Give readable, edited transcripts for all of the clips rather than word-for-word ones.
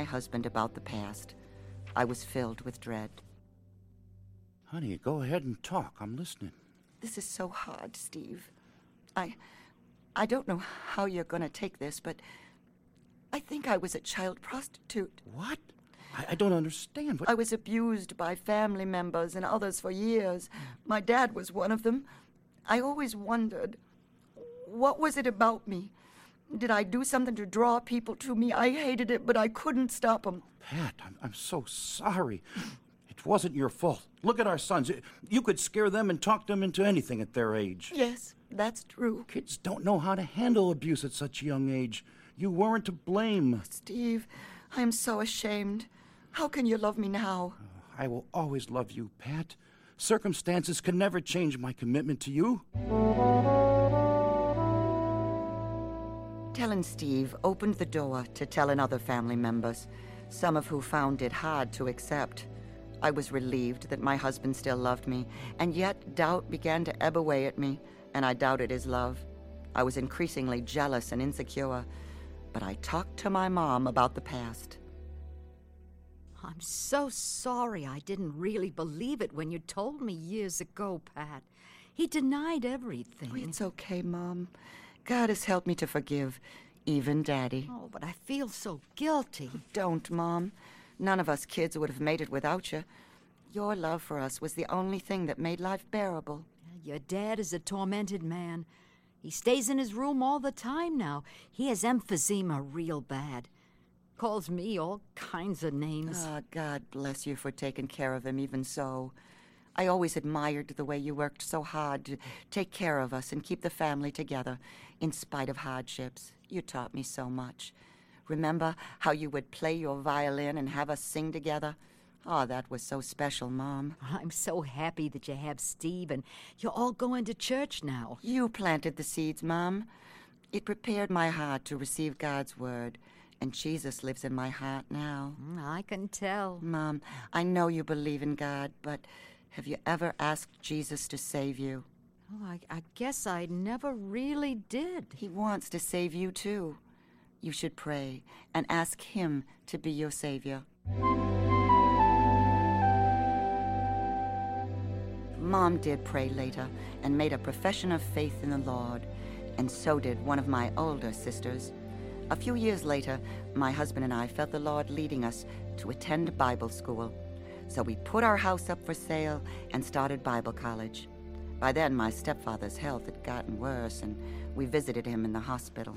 husband about the past. I was filled with dread. Honey, go ahead and talk. I'm listening. This is so hard, Steve. I don't know how you're going to take this, but I think I was a child prostitute. What? I don't understand. I was abused by family members and others for years. My dad was one of them. I always wondered, what was it about me? Did I do something to draw people to me? I hated it, but I couldn't stop them. Pat, I'm so sorry. It wasn't your fault. Look at our sons. You could scare them and talk them into anything at their age. Yes, that's true. Kids don't know how to handle abuse at such a young age. You weren't to blame. Steve, I am so ashamed. How can you love me now? I will always love you, Pat. Circumstances can never change my commitment to you. Telling Steve opened the door to telling other family members, some of who found it hard to accept. I was relieved that my husband still loved me, and yet doubt began to ebb away at me, and I doubted his love. I was increasingly jealous and insecure, but I talked to my mom about the past. I'm so sorry I didn't really believe it when you told me years ago, Pat. He denied everything. Oh, it's okay, Mom. God has helped me to forgive, even Daddy. Oh, but I feel so guilty. Don't, Mom. None of us kids would have made it without you. Your love for us was the only thing that made life bearable. Your dad is a tormented man. He stays in his room all the time now. He has emphysema real bad. Calls me all kinds of names. Ah, God bless you for taking care of him even so. I always admired the way you worked so hard to take care of us and keep the family together, in spite of hardships. You taught me so much. Remember how you would play your violin and have us sing together? Oh, that was so special, Mom. I'm so happy that you have Steve and you're all going to church now. You planted the seeds, Mom. It prepared my heart to receive God's word, and Jesus lives in my heart now. I can tell. Mom, I know you believe in God, but have you ever asked Jesus to save you? Oh, I guess I never really did. He wants to save you, too. You should pray and ask him to be your savior. Mom did pray later and made a profession of faith in the Lord, and so did one of my older sisters. A few years later, my husband and I felt the Lord leading us to attend Bible school. So we put our house up for sale and started Bible college. By then, my stepfather's health had gotten worse, and we visited him in the hospital.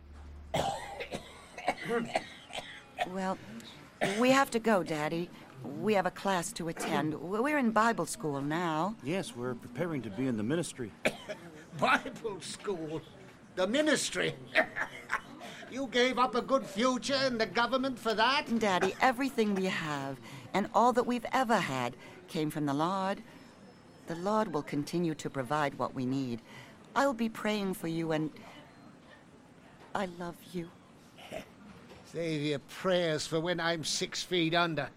Well, we have to go, Daddy. We have a class to attend. We're in Bible school now. Yes, we're preparing to be in the ministry. Bible school? The ministry? You gave up a good future in the government for that? Daddy, everything we have and all that we've ever had came from the Lord. The Lord will continue to provide what we need. I'll be praying for you, and I love you. Save your prayers for when I'm 6 feet under.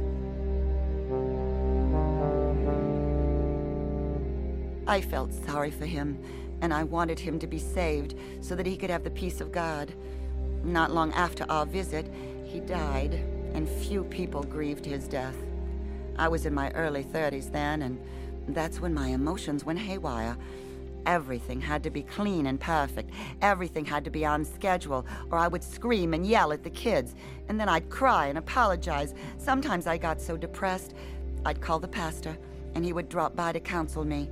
I felt sorry for him, and I wanted him to be saved so that he could have the peace of God. Not long after our visit, he died, and few people grieved his death. I was in my early 30s then, and that's when my emotions went haywire. Everything had to be clean and perfect. Everything had to be on schedule, or I would scream and yell at the kids, and then I'd cry and apologize. Sometimes I got so depressed, I'd call the pastor, and he would drop by to counsel me.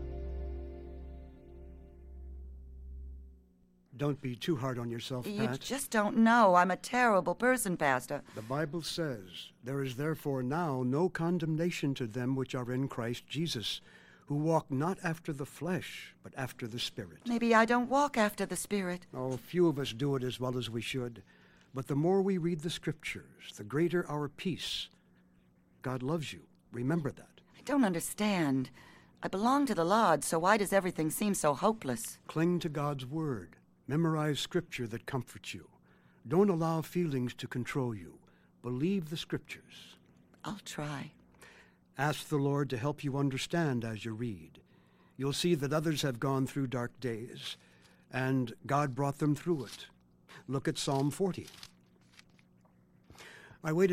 Don't be too hard on yourself, Pat. You just don't know. I'm a terrible person, Pastor. The Bible says, "There is therefore now no condemnation to them which are in Christ Jesus, who walk not after the flesh, but after the Spirit." Maybe I don't walk after the Spirit. Oh, few of us do it as well as we should. But the more we read the Scriptures, the greater our peace. God loves you. Remember that. I don't understand. I belong to the Lord, so why does everything seem so hopeless? Cling to God's Word. Memorize Scripture that comforts you. Don't allow feelings to control you. Believe the Scriptures. I'll try. Ask the Lord to help you understand as you read. You'll see that others have gone through dark days, and God brought them through it. Look at Psalm 40. I waited